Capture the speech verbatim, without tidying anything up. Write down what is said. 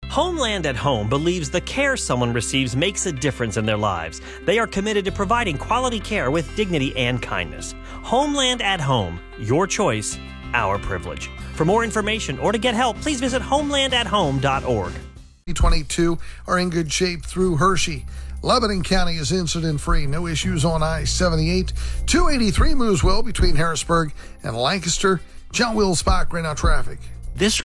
Homeland at Home believes the care someone receives makes a difference in their lives. They are committed to providing quality care with dignity and kindness. Homeland at Home, your choice, our privilege. For more information or to get help, please visit homeland at home dot org. twenty-two are in good shape through Hershey. Lebanon County is incident-free. No issues on I seventy-eight. two eighty-three moves well between Harrisburg and Lancaster. John Wills Park, right now traffic. This